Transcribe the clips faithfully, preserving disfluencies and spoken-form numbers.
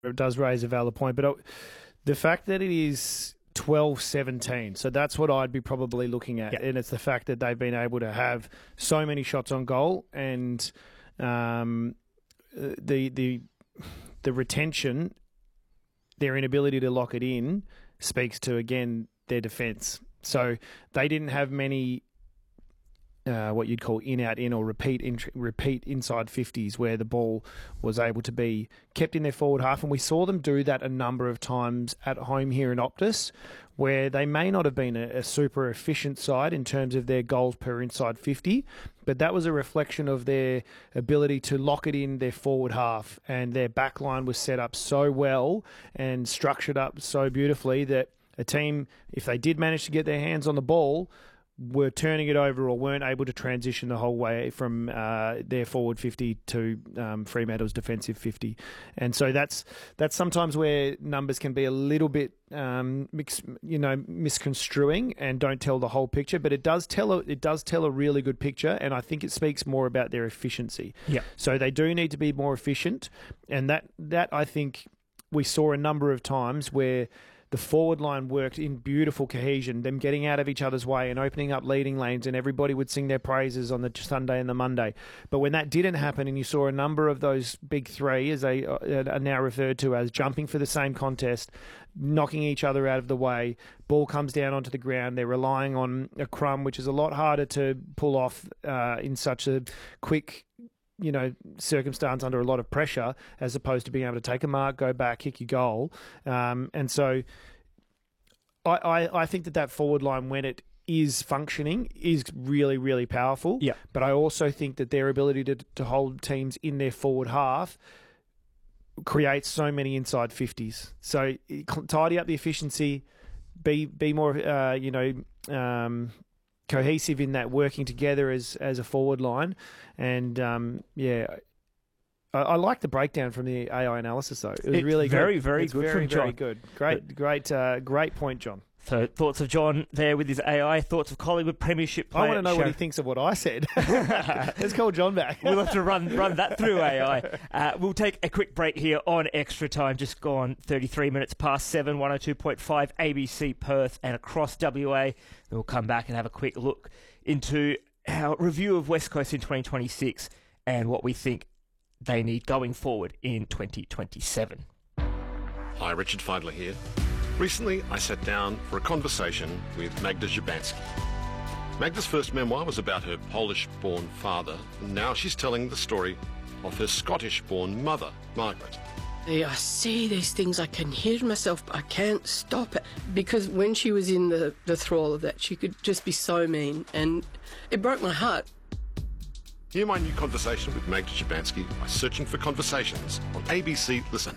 it does raise a valid point. But the fact that it is twelve seventeen, so that's what I'd be probably looking at. Yep. And it's the fact that they've been able to have so many shots on goal, and um, the the the retention, their inability to lock it in, speaks to, again, their defence. So they didn't have many Uh, what you'd call in-out in or repeat in, repeat inside fifties where the ball was able to be kept in their forward half, and we saw them do that a number of times at home here in Optus, where they may not have been a, a super efficient side in terms of their goals per inside fifty, but that was a reflection of their ability to lock it in their forward half, and their back line was set up so well and structured up so beautifully that a team, if they did manage to get their hands on the ball, were turning it over or weren't able to transition the whole way from uh, their forward fifty to um, Fremantle's defensive fifty. And so that's that's sometimes where numbers can be a little bit um, mix, you know, misconstruing and don't tell the whole picture, but it does tell a, it does tell a really good picture, and I think it speaks more about their efficiency. Yeah. So they do need to be more efficient, and that that I think we saw a number of times where the forward line worked in beautiful cohesion, them getting out of each other's way and opening up leading lanes, and everybody would sing their praises on the Sunday and the Monday. But when that didn't happen, and you saw a number of those big three, as they are now referred to as, jumping for the same contest, knocking each other out of the way, ball comes down onto the ground, they're relying on a crumb, which is a lot harder to pull off uh, in such a quick, you know, circumstance under a lot of pressure, as opposed to being able to take a mark, go back, kick your goal. Um, and so I, I, I think that that forward line, when it is functioning, is really, really powerful. Yeah. But I also think that their ability to, to hold teams in their forward half creates so many inside fifties. So tidy up the efficiency, be be more, uh, you know, um, cohesive in that, working together as as a forward line. And um, yeah, I, I like the breakdown from the A I analysis though. It was it's really very, good. very it's good very, from John. very good. Great, great, uh, great point, John. So thoughts of John there with his A I, thoughts of Collingwood Premiership player. I want to know Shar- what he thinks of what I said. Let's call John back. We'll have to run run that through A I. Uh, we'll take a quick break here on Extra Time. Just gone thirty-three minutes past seven, one oh two point five A B C Perth and across W A. Then we'll come back and have a quick look into our review of West Coast in twenty twenty-six and what we think they need going forward in twenty twenty-seven. Hi, Richard Feidler here. Recently, I sat down for a conversation with Magda Szubanski. Magda's first memoir was about her Polish-born father, and now she's telling the story of her Scottish-born mother, Margaret. I see these things, I can hear myself, but I can't stop it. Because when she was in the, the thrall of that, she could just be so mean, and it broke my heart. Hear my new conversation with Magda Szubanski by searching for Conversations on A B C Listen.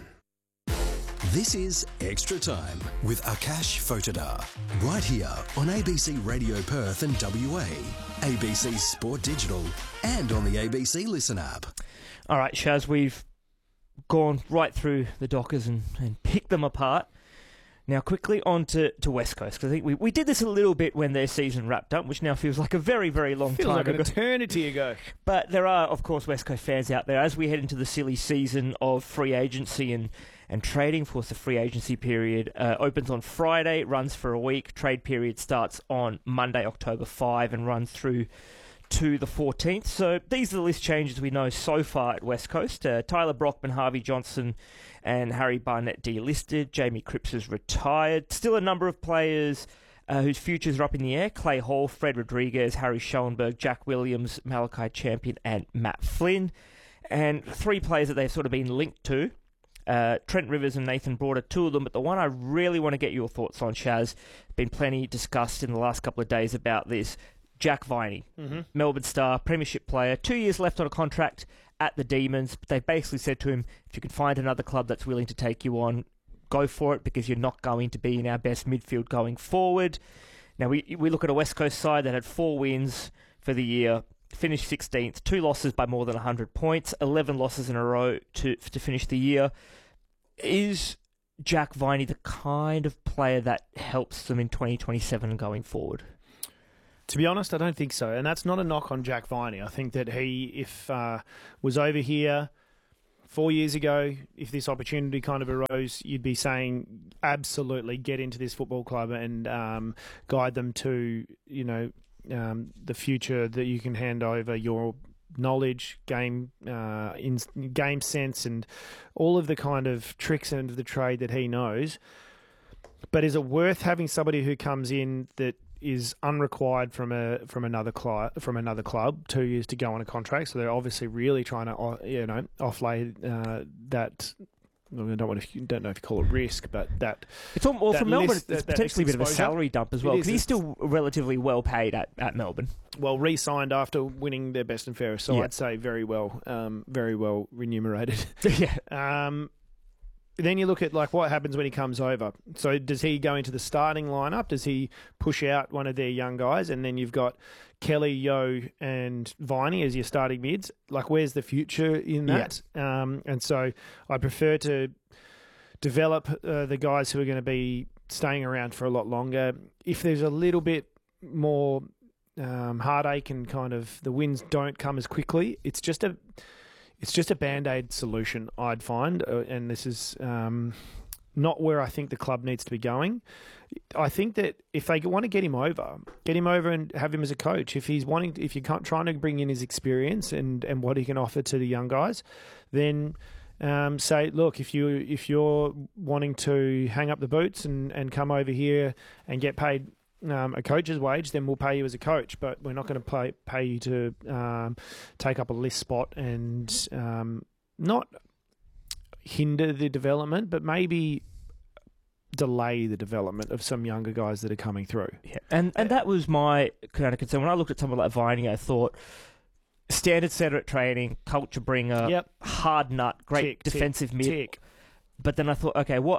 This is Extra Time with Akash Photodar, right here on A B C Radio Perth and W A, A B C Sport Digital, and on the A B C Listen app. All right, Shaz, we've gone right through the Dockers and, and picked them apart. Now, quickly on to, to West Coast, because I think we, we did this a little bit when their season wrapped up, which now feels like a very, very long feels time like ago. an eternity ago. But there are, of course, West Coast fans out there. As we head into the silly season of free agency and, and trading, of course, the free agency period uh, opens on Friday, runs for a week. Trade period starts on Monday, October fifth, and runs through to the fourteenth. So these are the list changes we know so far at West Coast. Uh, Tyler Brockman, Harvey Johnson and Harry Barnett delisted. Jamie Cripps has retired. Still a number of players uh, whose futures are up in the air. Clay Hall, Fred Rodriguez, Harry Schoenberg, Jack Williams, Malachi Champion and Matt Flynn. And three players that they've sort of been linked to. Uh, Trent Rivers and Nathan Broad are two of them, but the one I really want to get your thoughts on, Shaz, been plenty discussed in the last couple of days about this. Jack Viney, mm-hmm. Melbourne Star, Premiership player, two years left on a contract at the Demons. But they've basically said to him, if you can find another club that's willing to take you on, go for it, because you're not going to be in our best midfield going forward. Now, we we look at a West Coast side that had four wins for the year, finished sixteenth, two losses by more than one hundred points, eleven losses in a row to to finish the year. Is Jack Viney the kind of player that helps them in twenty twenty-seven and going forward? To be honest, I don't think so. And that's not a knock on Jack Viney. I think that he, if uh, was over here Four years ago, if this opportunity kind of arose, you'd be saying absolutely get into this football club and um, guide them to, you know, um, the future that you can hand over your knowledge, game, uh, in game sense, and all of the kind of tricks and the trade that he knows. But is it worth having somebody who comes in that is unrequired from a from another club from another club two years to go on a contract? So they're obviously really trying to you know offlay uh, that. I don't want to, don't know if you call it risk, but that it's all, well that for Melbourne. list, it's that, potentially that a bit of a salary dump as well because he's still relatively well paid at, at Melbourne. Well, re-signed after winning their best and fairest, so yeah. I'd say very well, um, very well remunerated. yeah. Um, Then you look at like what happens when he comes over. So does he go into the starting lineup? Does he push out one of their young guys? And then you've got Kelly, Yo, and Viney as your starting mids. Like, where's the future in that? Yeah. Um, and so I prefer to develop uh, the guys who are going to be staying around for a lot longer. If there's a little bit more um, heartache and kind of the wins don't come as quickly, it's just a... It's just a Band-Aid solution, I'd find, uh, and this is um, not where I think the club needs to be going. I think that if they want to get him over, get him over and have him as a coach. If he's wanting, if you're trying to bring in his experience and, and what he can offer to the young guys, then um, say, look, if you if you're wanting to hang up the boots and, and come over here and get paid Um, a coach's wage, then we'll pay you as a coach, but we're not going to pay pay you to um, take up a list spot and um, not hinder the development, but maybe delay the development of some younger guys that are coming through. Yeah, and and that was my kind of concern when I looked at someone like Viney. I thought standard setter at training, culture bringer, yep. hard nut, great tick, defensive tick, mid. Tick. But then I thought, okay, what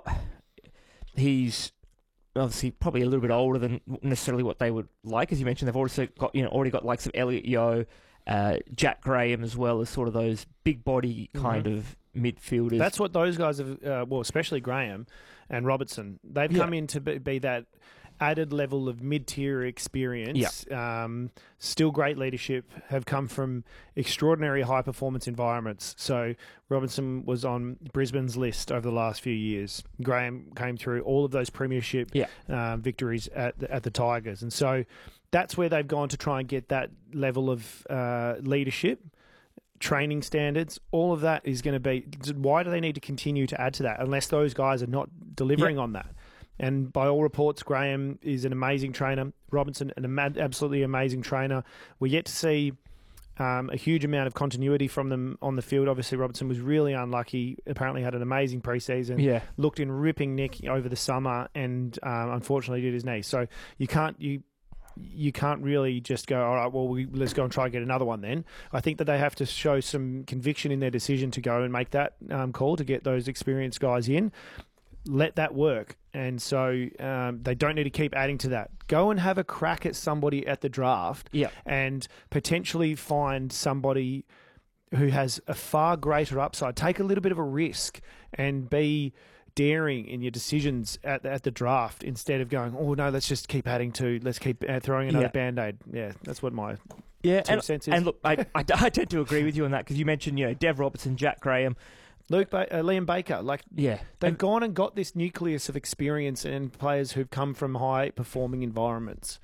he's obviously probably a little bit older than necessarily what they would like. As you mentioned, they've also got, you know, already got likes of Elliot Yeo, uh, Jack Graham as well as sort of those big body kind mm-hmm. of midfielders. That's what those guys have, uh, well, especially Graham and Robertson. They've yeah. come in to be, be that added level of mid-tier experience, yeah. um, still great leadership, have come from extraordinary high-performance environments. So Robinson was on Brisbane's list over the last few years. Graham came through all of those premiership yeah. um, victories at the, at the Tigers. And so that's where they've gone to try and get that level of uh, leadership, training standards, all of that is going to be... Why do they need to continue to add to that unless those guys are not delivering yeah. on that? And by all reports, Graham is an amazing trainer. Robinson, an ama- absolutely amazing trainer. We yet to see um, a huge amount of continuity from them on the field. Obviously, Robinson was really unlucky. Apparently had an amazing preseason. Yeah. Looked in ripping nick over the summer and um, unfortunately did his knee. So you can't... you. You can't really just go, all right, well, we, let's go and try and get another one then. I think that they have to show some conviction in their decision to go and make that um, call to get those experienced guys in. Let that work. And so um, they don't need to keep adding to that. Go and have a crack at somebody at the draft yeah. and potentially find somebody who has a far greater upside. Take a little bit of a risk and be daring in your decisions at the, at the draft instead of going, oh, no, let's just keep adding to, let's keep throwing another yeah. Band-Aid. Yeah, that's what my yeah, two and, cents is. And look, I, I, I tend to agree with you on that because you mentioned, you know, Dev Robertson, Jack Graham, Luke, ba- uh, Liam Baker, like yeah, they've and, gone and got this nucleus of experience and players who've come from high-performing environments.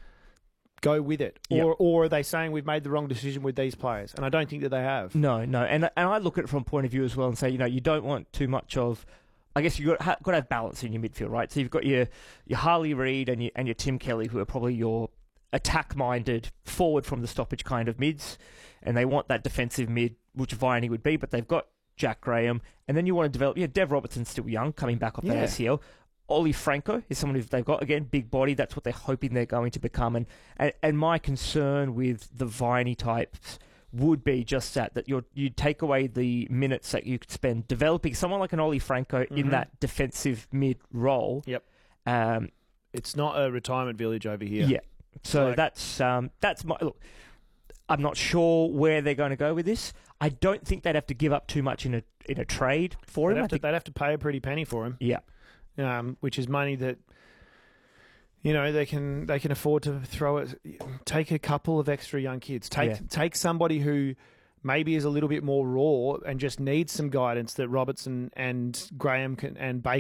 Go with it, or yep. or are they saying we've made the wrong decision with these players? And I don't think that they have. No, no, and and I look at it from a point of view as well and say, you know, you don't want too much of. I guess you've got, ha- got to have balance in your midfield, right? So you've got your your Harley Reid and your and your Tim Kelly, who are probably your attack-minded, forward from the stoppage kind of mids, and they want that defensive mid, which Viney would be, but they've got Jack Graham, and then you want to develop. Yeah, Dev Robertson's still young, coming back off yeah. that A C L. Ollie Franco is someone who they've got, again, big body. That's what they're hoping they're going to become. And and, and my concern with the Viney types would be just that, that you're, you'd take away the minutes that you could spend developing someone like an Ollie Franco mm-hmm. in that defensive mid role. Yep. Um, it's not a retirement village over here. Yeah. So like, that's um, that's my look. I'm not sure where they're going to go with this. I don't think they'd have to give up too much in a in a trade for they'd him. Have I to, think they'd have to pay a pretty penny for him. Yeah. Um, which is money that, you know, they can they can afford to throw it. Take a couple of extra young kids. Take yeah. take somebody who maybe is a little bit more raw and just needs some guidance that Robertson and Graham can, and Baker